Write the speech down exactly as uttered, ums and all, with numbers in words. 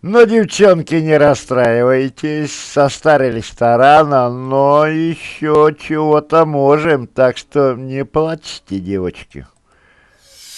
Но, девчонки, не расстраивайтесь, состарились рано, но еще чего-то можем, так что не плачьте, девочки.